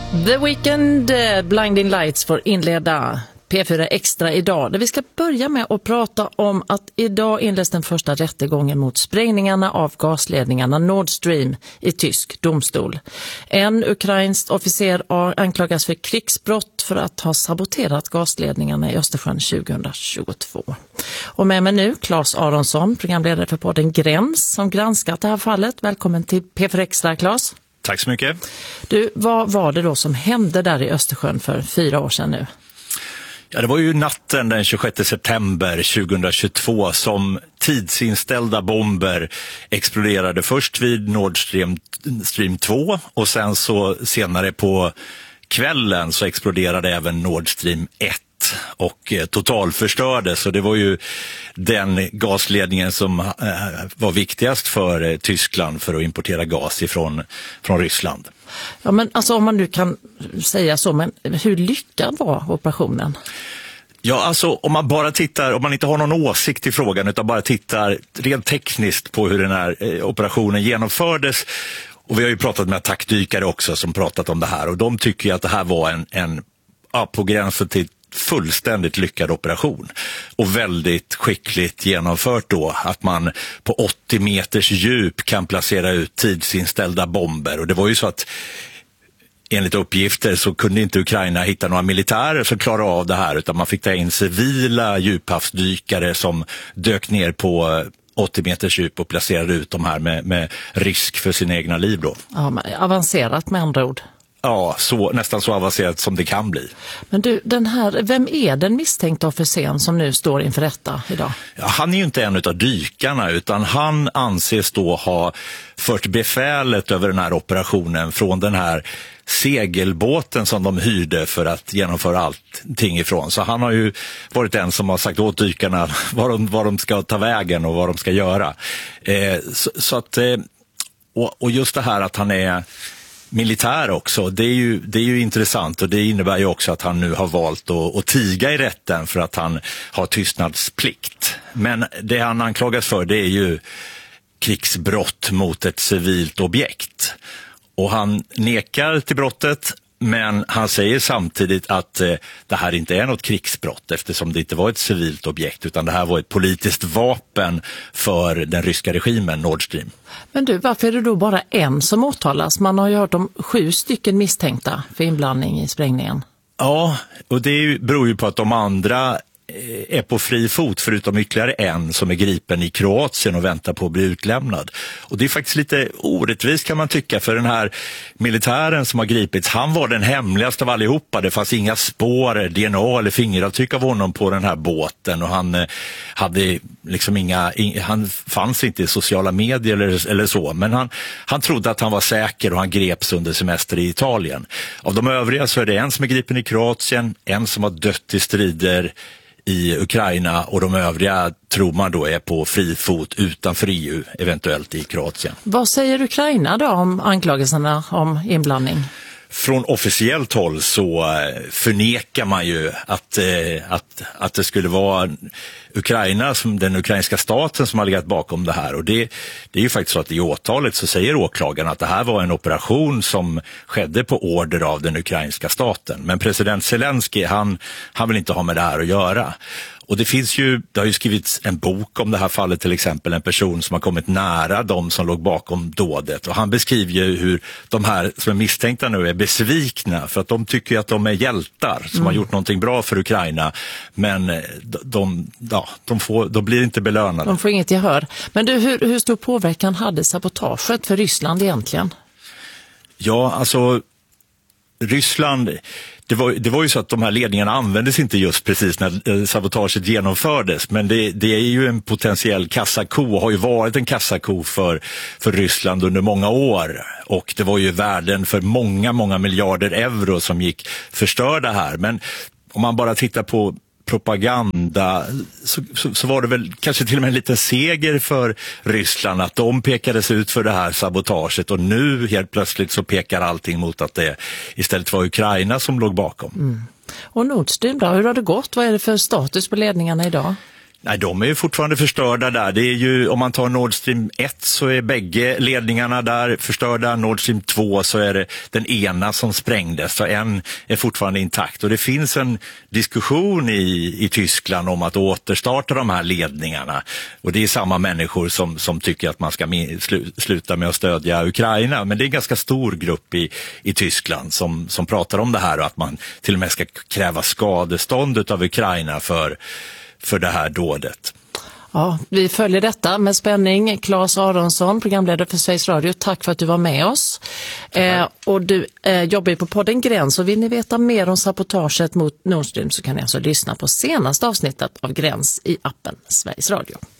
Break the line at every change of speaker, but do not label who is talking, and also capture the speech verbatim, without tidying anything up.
The Weeknd, Blinding Lights får inleda P fyra Extra idag, där vi ska börja med att prata om att idag inleds den första rättegången mot sprängningarna av gasledningarna Nord Stream i tysk domstol. En ukrainsk officer anklagas för krigsbrott för att ha saboterat gasledningarna i Östersjön tjugohundratjugotvå. Och med mig nu Claes Aronsson, programledare för podden Gräns, som granskat det här fallet. Välkommen till P fyra Extra, Claes.
Tack så mycket.
Du, vad var det då som hände där i Östersjön för fyra år sedan nu?
Ja, det var ju natten den tjugosjätte september tjugohundratjugotvå som tidsinställda bomber exploderade först vid Nord Stream, Stream två och sen så senare på kvällen så exploderade även Nord Stream ett och eh, totalförstördes. Så det var ju den gasledningen som eh, var viktigast för eh, Tyskland för att importera gas ifrån från Ryssland.
Ja, men alltså om man nu kan säga så, men hur lyckad var operationen?
Ja, alltså om man bara tittar, om man inte har någon åsikt i frågan utan bara tittar rent tekniskt på hur den här eh, operationen genomfördes. Och vi har ju pratat med attackdykare också som pratat om det här och de tycker ju att det här var en, en ja, på gränsen till fullständigt lyckad operation och väldigt skickligt genomfört då att man på åttio meters djup kan placera ut tidsinställda bomber. Och det var ju så att enligt uppgifter så kunde inte Ukraina hitta några militärer som klarade av det här utan man fick ta in civila djuphavsdykare som dök ner på åttio meters djup och placerade ut de här med, med risk för sin egna liv då.
Ja, men avancerat med andra ord.
Ja, så, nästan så avancerat som det kan bli.
Men du, den här, vem är den misstänkta officeren som nu står inför rätta idag?
Ja, han är ju inte en av dykarna utan han anses då ha fört befälet över den här operationen från den här segelbåten som de hyrde för att genomföra allting ifrån. Så han har ju varit den som har sagt åt dykarna vad de, vad de ska ta vägen och vad de ska göra. Eh, så, så att, eh, och, och just det här att han är militär också, det är, ju, det är ju intressant och det innebär ju också att han nu har valt att, att tiga i rätten för att han har tystnadsplikt. Men det han anklagas för det är ju krigsbrott mot ett civilt objekt. Och han nekar till brottet men han säger samtidigt att eh, det här inte är något krigsbrott eftersom det inte var ett civilt objekt utan det här var ett politiskt vapen för den ryska regimen Nord Stream.
Men du, varför är det då bara en som åtalas? Man har ju hört om sju stycken misstänkta för inblandning i sprängningen.
Ja, och det är ju, beror ju på att de andra är på fri fot förutom ytterligare en som är gripen i Kroatien och väntar på att bli utlämnad. Och det är faktiskt lite orättvist kan man tycka för den här militären som har gripits, han var den hemligaste av allihopa. Det fanns inga spår, D N A eller fingeravtryck av honom på den här båten och han hade liksom inga, han fanns inte i sociala medier eller, eller så, men han, han trodde att han var säker och han greps under semester i Italien. Av de övriga så är det en som är gripen i Kroatien, en som har dött i strider i Ukraina och de övriga tror man då är på fri fot utanför E U, eventuellt i Kroatien.
Vad säger Ukraina då om anklagelserna om inblandning?
Från officiellt håll så förnekar man ju att, att, att det skulle vara Ukraina, som den ukrainska staten som har legat bakom det här. Och det, det är ju faktiskt så att i åtalet så säger åklagaren att det här var en operation som skedde på order av den ukrainska staten. Men president Zelensky, han, han vill inte ha med det här att göra. Och det finns ju, det har ju skrivits en bok om det här fallet, till exempel en person som har kommit nära de som låg bakom dådet. Och han beskriver ju hur de här som är misstänkta nu är besvikna för att de tycker att de är hjältar som mm. har gjort någonting bra för Ukraina. Men de, de, ja, de, får, de blir inte belönade.
De får inget gehör. Men du, hur, hur stor påverkan hade sabotaget för Ryssland egentligen?
Ja, alltså Ryssland... Det var, det var ju så att de här ledningarna användes inte just precis när sabotaget genomfördes, men det, det är ju en potentiell kassako och har ju varit en kassako för, för Ryssland under många år. Och det var ju värden för många, många miljarder euro som gick förstörda här. Men om man bara tittar på propaganda så, så, så var det väl kanske till och med en liten seger för Ryssland att de pekades ut för det här sabotaget och nu helt plötsligt så pekar allting mot att det istället var Ukraina som låg bakom.
Mm. Och Nord Stream då, hur har det gått? Vad är det för status på ledningarna idag?
Nej, de är ju fortfarande förstörda där. Det är ju, om man tar Nord Stream ett så är bägge ledningarna där förstörda. Nord Stream två så är det den ena som sprängdes, så en är fortfarande intakt. Och det finns en diskussion i, i Tyskland om att återstarta de här ledningarna. Och det är samma människor som, som tycker att man ska slu, sluta med att stödja Ukraina. Men det är en ganska stor grupp i, i Tyskland som, som pratar om det här och att man till och med ska kräva skadestånd av Ukraina för för det här dådet.
Ja, vi följer detta med spänning. Claes Aronsson, programledare för Sveriges Radio, tack för att du var med oss. Eh, och du eh, jobbar ju på podden Gräns, och vill ni veta mer om sabotaget mot Nord Stream så kan ni alltså lyssna på senaste avsnittet av Gräns i appen Sveriges Radio.